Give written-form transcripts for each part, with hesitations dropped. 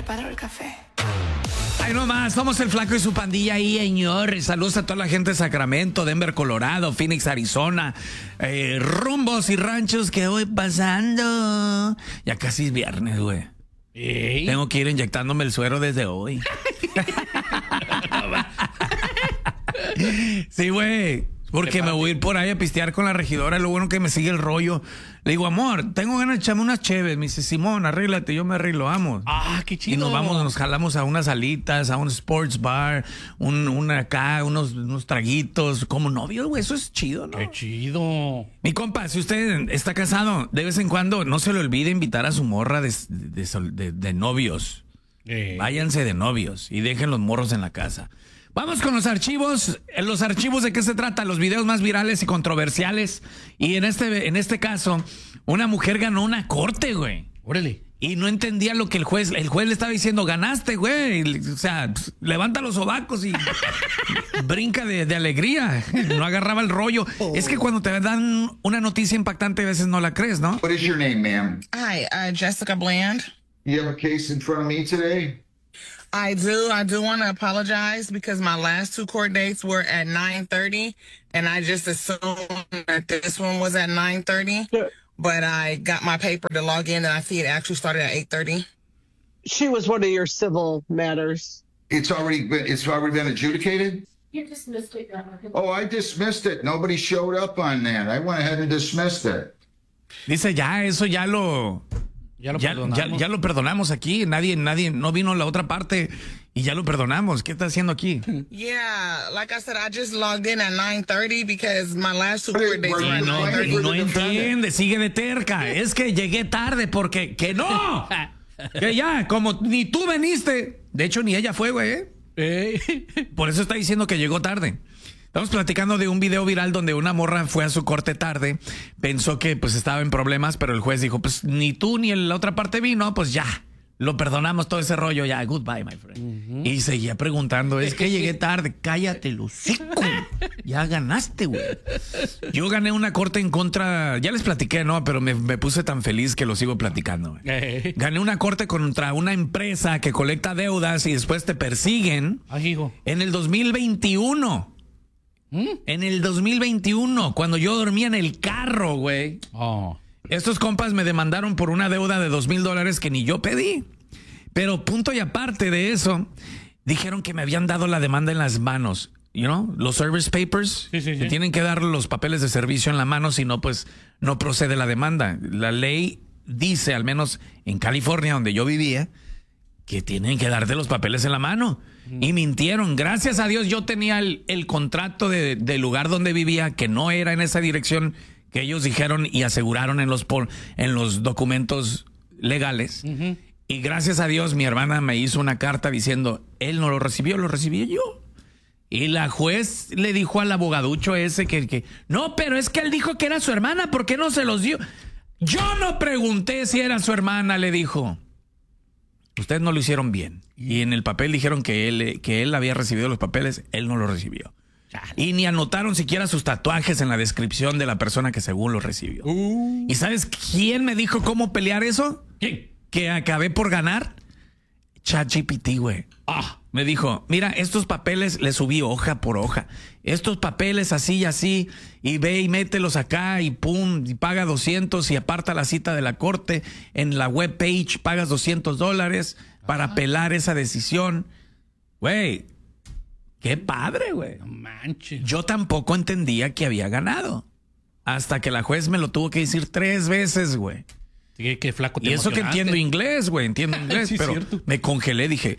preparo el café. Ay, no más, somos el Flaco y su pandilla ahí, señor. Saludos a toda la gente de Sacramento, Denver, Colorado, Phoenix, Arizona, rumbos y ranchos que voy pasando. Ya casi es viernes, güey. Tengo que ir inyectándome el suero desde hoy. Sí, güey. Porque me voy a ir por ahí a pistear con la regidora. Lo bueno que me sigue el rollo. Le digo, amor, tengo ganas de echarme unas cheves. Me dice, Simón, arréglate, yo me arreglo, vamos. Ah, qué chido. Y nos jalamos a unas alitas, a un sports bar, unos traguitos, como novios, güey. Eso es chido, ¿no? Qué chido. Mi compa, si usted está casado, de vez en cuando no se le olvide invitar a su morra de novios. Váyanse de novios y dejen los morros en la casa. Vamos con los archivos. ¿Los archivos de qué se trata? Los videos más virales y controversiales. Y en este caso, una mujer ganó una corte, güey. Órale. Y no entendía lo que el juez le estaba diciendo. Ganaste, güey. O sea, levanta los sobacos y brinca de alegría. No agarraba el rollo. Es que cuando te dan una noticia impactante a veces no la crees, ¿no? What is your name, ma'am? Hi, Jessica Bland. You have a case in front of me today? I do want to apologize because my last two court dates were at 9:30, and I just assumed that this one was at 9:30. But I got my paper to log in, and I see it actually started at 8:30. She was one of your civil matters. It's already been adjudicated? You dismissed it. Oh, I dismissed it. Nobody showed up on that. I went ahead and dismissed it. Dice, eso ya lo perdonamos aquí. Nadie, no vino la otra parte y ya lo perdonamos. ¿Qué está haciendo aquí? Yeah, like I said, I just logged in at 9:30 because my last two court dates were at No, 9:30. No entiende, sigue de terca. Es que llegué tarde porque que no. Que ya, como ni tú veniste. De hecho, ni ella fue, güey. Por eso está diciendo que llegó tarde. Estamos platicando de un video viral donde una morra fue a su corte tarde, pensó que pues estaba en problemas, pero el juez dijo, pues ni tú ni la otra parte vino, pues ya, lo perdonamos todo ese rollo, ya, goodbye, my friend. Y seguía preguntando, es que llegué tarde, cállate el hocico, ya ganaste, güey. Yo gané una corte en contra, ya les platiqué, ¿no? Pero me puse tan feliz que lo sigo platicando, güey. Gané una corte contra una empresa que colecta deudas y después te persiguen. Ay, hijo. En el 2021. En el 2021, cuando yo dormía en el carro, güey. Oh. Estos compas me demandaron por una deuda de $2,000 que ni yo pedí. Pero punto y aparte de eso, dijeron que me habían dado la demanda en las manos. You know, los service papers. Sí. Te tienen que dar los papeles de servicio en la mano, si no, pues no procede la demanda. La ley dice, al menos en California, donde yo vivía, que tienen que darte los papeles en la mano. Y mintieron. Gracias a Dios yo tenía el contrato del lugar donde vivía, que no era en esa dirección que ellos dijeron y aseguraron en los documentos legales. Y gracias a Dios mi hermana me hizo una carta diciendo, él no lo recibió, lo recibí yo. Y la juez le dijo al abogaducho ese que no, pero es que él dijo que era su hermana, ¿por qué no se los dio? Yo no pregunté si era su hermana, le dijo. Ustedes no lo hicieron bien. Y en el papel dijeron que él había recibido los papeles, él no los recibió. Y ni anotaron siquiera sus tatuajes en la descripción de la persona que según los recibió. ¿Y sabes quién me dijo cómo pelear eso? ¿Quién? Que acabé por ganar. ChatGPT, güey. Me dijo, mira, estos papeles le subí hoja por hoja. Estos papeles así y así, y ve y mételos acá y pum, y paga 200 y aparta la cita de la corte. En la webpage pagas $200 para apelar esa decisión. Güey, qué padre, güey. No manches. Yo tampoco entendía que había ganado. Hasta que la juez me lo tuvo que decir 3 veces, güey. Qué flaco te Y eso que emocionaste. entiendo inglés, güey, entiendo inglés, Sí, pero cierto. me congelé, dije,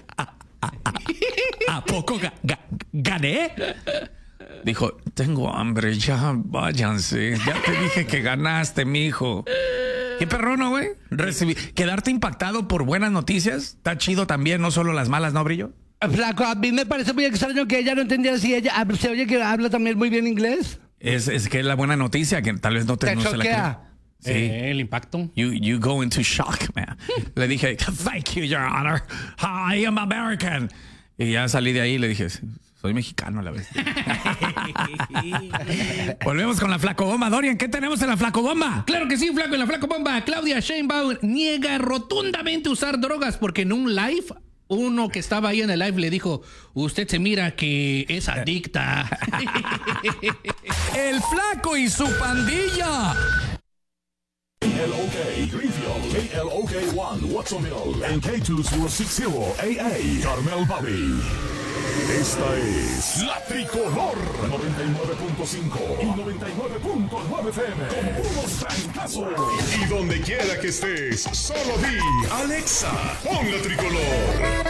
¿a poco gané? Dijo, tengo hambre, ya váyanse, ya te dije que ganaste, mijo. Qué perrón, güey. Quedarte impactado por buenas noticias, está chido también, no solo las malas, ¿no, Brillo? Flaco, a mí me parece muy extraño que ella no entendiera si ella se oye que habla también muy bien inglés. Es que es la buena noticia, que tal vez no Te no se la choquea. cree. Sí. El impacto. You go into shock, man. Le dije, thank you, Your Honor. I am American. Y ya salí de ahí y le dije, Soy mexicano a la vez. Volvemos con la flacobomba. Dorian, ¿qué tenemos en la flacobomba? Claro que sí, flaco, en la flaco bomba. Claudia Sheinbaum niega rotundamente usar drogas porque en un live, uno que estaba ahí en el live le dijo, usted se mira que es adicta. El flaco y su pandilla. KLOK Greenfield, KLOK 1 Watsonville, and K2060 AA Carmel Valley. Esta es La Tricolor 99.5 y 99.9 FM con unos trancazos. Y donde quiera que estés, solo di Alexa, pon La Tricolor.